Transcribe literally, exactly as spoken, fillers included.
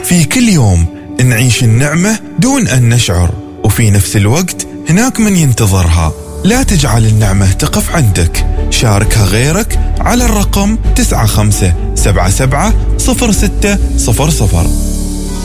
في كل يوم نعيش النعمة دون أن نشعر، وفي نفس الوقت هناك من ينتظرها. لا تجعل النعمة تقف عندك، شاركها غيرك على الرقم تسعة خمسة سبعة سبعة صفر ستة صفر صفر.